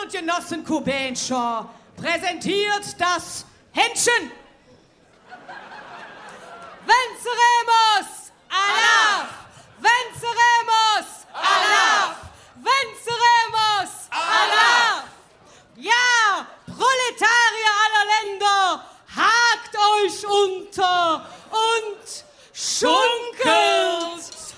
und Genossen Kubenscher präsentiert das Händchen. Venceremos! Allah! Venceremos! Allah! Venceremos! Allah! Ja, Proletarier aller Länder, hakt euch unter und schunkelt!